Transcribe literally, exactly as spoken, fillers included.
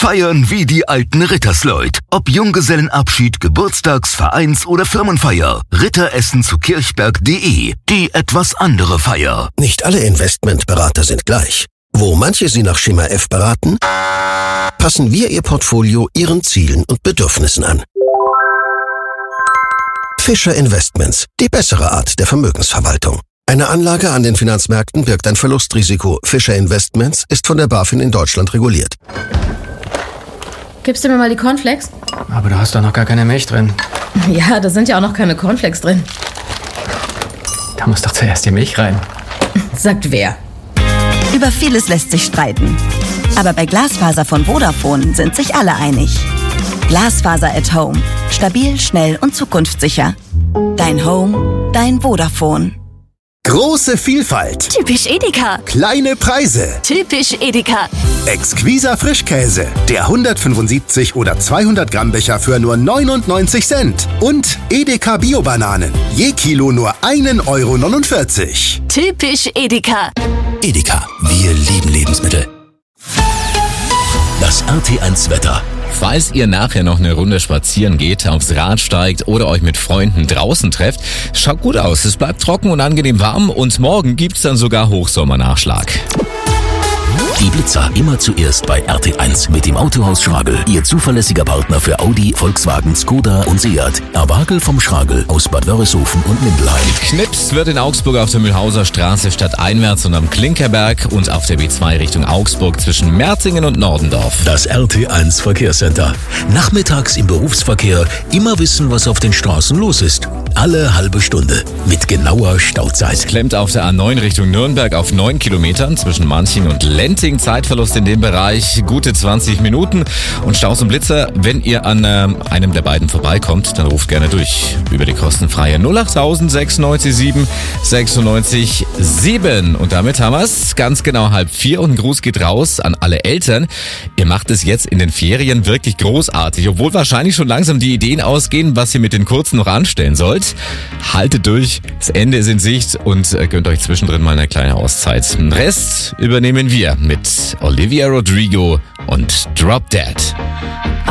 Feiern wie die alten Rittersleut. Ob Junggesellenabschied, Geburtstags-, Vereins- oder Firmenfeier. Ritteressen zu kirchberg punkt de. Die etwas andere Feier. Nicht alle Investmentberater sind gleich. Wo manche Sie nach Schema F beraten, passen wir Ihr Portfolio Ihren Zielen und Bedürfnissen an. Fischer Investments, die bessere Art der Vermögensverwaltung. Eine Anlage an den Finanzmärkten birgt ein Verlustrisiko. Fischer Investments ist von der BaFin in Deutschland reguliert. Gibst du mir mal die Cornflakes? Aber du hast doch noch gar keine Milch drin. Ja, da sind ja auch noch keine Cornflakes drin. Da muss doch zuerst die Milch rein. Sagt wer? Über vieles lässt sich streiten. Aber bei Glasfaser von Vodafone sind sich alle einig. Glasfaser at Home. Stabil, schnell und zukunftssicher. Dein Home, dein Vodafone. Große Vielfalt. Typisch Edeka. Kleine Preise. Typisch Edeka. Exquiser Frischkäse. Der hundertfünfundsiebzig oder zweihundert Gramm Becher für nur neunundneunzig Cent. Und Edeka Bio-Bananen. Je Kilo nur ein Euro neunundvierzig. Typisch Edeka. Edeka. Wir lieben Lebensmittel. Das R T eins Wetter. Falls ihr nachher noch eine Runde spazieren geht, aufs Rad steigt oder euch mit Freunden draußen trefft, schaut gut aus. Es bleibt trocken und angenehm warm und morgen gibt's dann sogar Hochsommernachschlag. Die Blitzer immer zuerst bei R T eins mit dem Autohaus Schragel. Ihr zuverlässiger Partner für Audi, Volkswagen, Skoda und Seat. Erwagel vom Schragel aus Bad Wörishofen und Mindelheim. Knipst wird in Augsburg auf der Mühlhauser Straße stadteinwärts und am Klinkerberg und auf der B zwei Richtung Augsburg zwischen Merzingen und Nordendorf. Das R T eins Verkehrscenter. Nachmittags im Berufsverkehr immer wissen, was auf den Straßen los ist. Alle halbe Stunde mit genauer Stauzeit. Klemmt auf der A neun Richtung Nürnberg auf neun Kilometern zwischen Manching und Lenting. Zeitverlust in dem Bereich, gute zwanzig Minuten. Und Staus und Blitzer, wenn ihr an äh, einem der beiden vorbeikommt, dann ruft gerne durch über die kostenfreie null acht sechs neun sieben sechs neun sieben. Und damit haben wir es. Ganz genau halb vier und ein Gruß geht raus an alle Eltern. Ihr macht es jetzt in den Ferien wirklich großartig, obwohl wahrscheinlich schon langsam die Ideen ausgehen, was ihr mit den Kurzen noch anstellen sollt. Haltet durch, das Ende ist in Sicht und äh, gönnt euch zwischendrin mal eine kleine Auszeit. Den Rest übernehmen wir mit Olivia Rodrigo und Drop Dead.